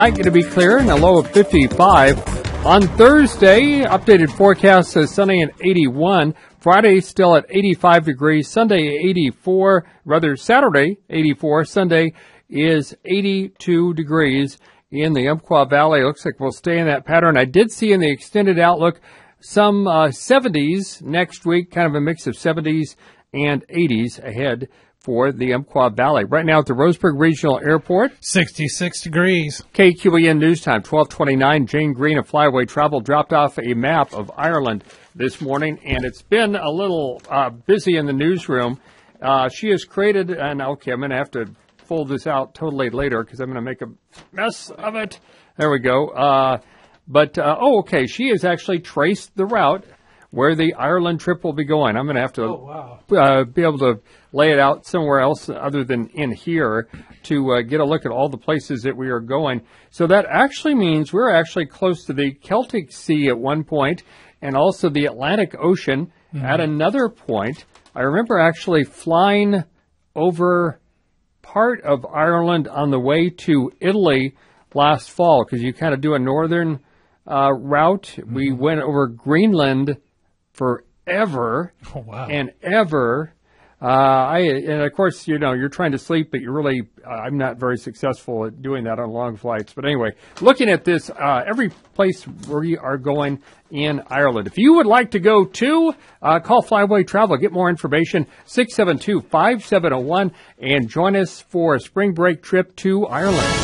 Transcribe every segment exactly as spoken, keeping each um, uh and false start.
Going to be clear and a low of fifty-five. On Thursday, updated forecast says sunny and eighty-one. Friday still at eighty-five degrees. Sunday eighty-four. Rather Saturday eighty-four. Sunday is eighty-two degrees in the Umpqua Valley. Looks like we'll stay in that pattern. I did see in the extended outlook some uh, seventies next week, kind of a mix of seventies and eighties ahead for the Umpqua Valley. Right now at the Roseburg Regional Airport, sixty-six degrees. K Q E N News Time, twelve twenty-nine. Jane Green of Flyaway Travel dropped off a map of Ireland this morning, and it's been a little uh, busy in the newsroom. Uh, she has created, and okay, I'm going to have to fold this out totally later because I'm going to make a mess of it. There we go. Uh, but, uh, oh, okay, she has actually traced the route where the Ireland trip will be going. I'm going to have to oh, wow. uh, be able to lay it out somewhere else other than in here to uh, get a look at all the places that we are going. So that actually means we're actually close to the Celtic Sea at one point and also the Atlantic Ocean mm-hmm. at another point. I remember actually flying over part of Ireland on the way to Italy last fall because you kind of do a northern uh, route. Mm-hmm. We went over Greenland forever oh, wow. and ever. Uh, I and of course, you know, you're trying to sleep, but you're really, uh, I'm not very successful at doing that on long flights. But anyway, looking at this, uh, every place we are going in Ireland. If you would like to go to, uh, call Flyaway Travel, get more information, six seven two, five seven zero one, and join us for a spring break trip to Ireland.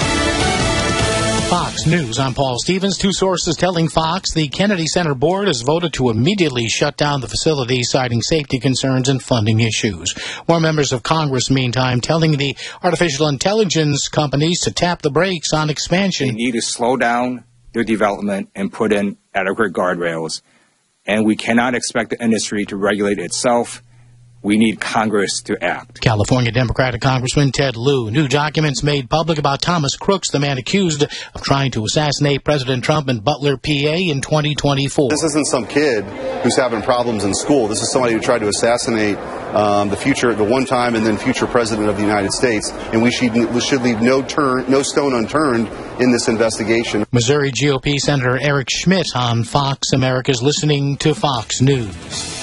Fox News, I'm Paul Stevens. Two sources telling Fox the Kennedy Center Board has voted to immediately shut down the facility, citing safety concerns and funding issues. More members of Congress, meantime, telling the artificial intelligence companies to tap the brakes on expansion. They need to slow down their development and put in adequate guardrails. And we cannot expect the industry to regulate itself. We need Congress to act. California Democratic Congressman Ted Lieu. New documents made public about Thomas Crooks, the man accused of trying to assassinate President Trump in Butler, P A in twenty twenty-four. This isn't some kid who's having problems in school. This is somebody who tried to assassinate um, the future, the one-time and then future president of the United States. And we should, we should leave no turn, no stone unturned in this investigation. Missouri G O P Senator Eric Schmidt on Fox America's listening to Fox News.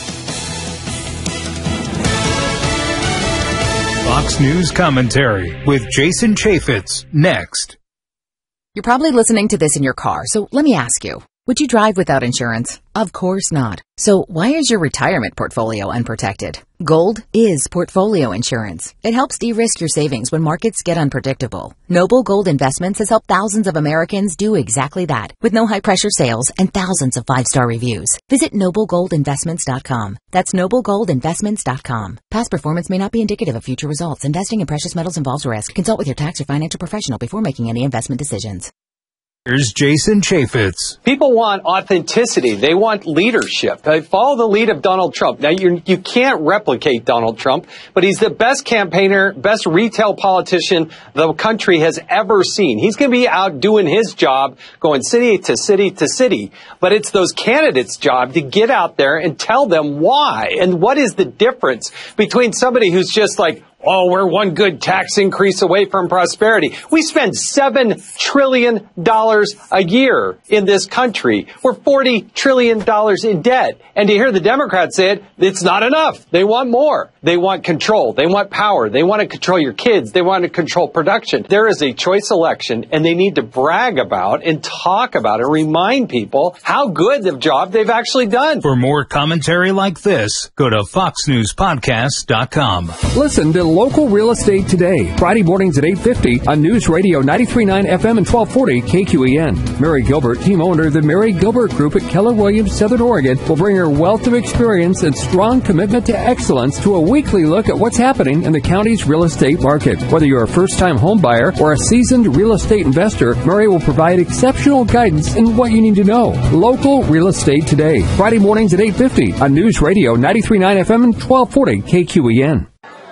Fox News commentary with Jason Chaffetz next. You're probably listening to this in your car, so let me ask you, would you drive without insurance? Of course not. So why is your retirement portfolio unprotected? Gold is portfolio insurance. It helps de-risk your savings when markets get unpredictable. Noble Gold Investments has helped thousands of Americans do exactly that, with no high-pressure sales and thousands of five-star reviews. Visit noble gold investments dot com. That's noble gold investments dot com. Past performance may not be indicative of future results. Investing in precious metals involves risk. Consult with your tax or financial professional before making any investment decisions. Here's Jason Chaffetz. People want authenticity. They want leadership. They follow the lead of Donald Trump. Now, you you can't replicate Donald Trump, but he's the best campaigner, best retail politician the country has ever seen. He's going to be out doing his job, going city to city to city. But it's those candidates' job to get out there and tell them why. And what is the difference between somebody who's just like, oh, we're one good tax increase away from prosperity. We spend seven trillion dollars a year in this country. We're forty trillion dollars in debt. And to hear the Democrats say it, it's not enough. They want more. They want control. They want power. They want to control your kids. They want to control production. There is a choice election, and they need to brag about and talk about and remind people how good of a job they've actually done. For more commentary like this, go to fox news podcast dot com. Listen to Local Real Estate Today, Friday mornings at eight fifty on News Radio ninety-three point nine F M and twelve forty K Q E N. Mary Gilbert, team owner of the Mary Gilbert Group at Keller Williams, Southern Oregon, will bring her wealth of experience and strong commitment to excellence to a weekly look at what's happening in the county's real estate market. Whether you're a first-time home buyer or a seasoned real estate investor, Mary will provide exceptional guidance in what you need to know. Local Real Estate Today, Friday mornings at eight fifty on News Radio ninety-three point nine F M and twelve forty K Q E N.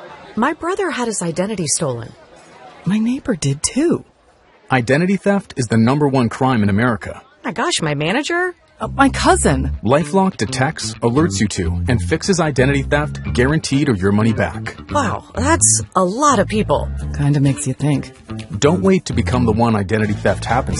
My brother had his identity stolen. My neighbor did too. Identity theft is the number one crime in America. I my gosh, my manager? Uh, my cousin. LifeLock detects, alerts you to, and fixes identity theft, guaranteed or your money back. Wow, that's a lot of people. Kinda makes you think. Don't wait to become the one identity theft happens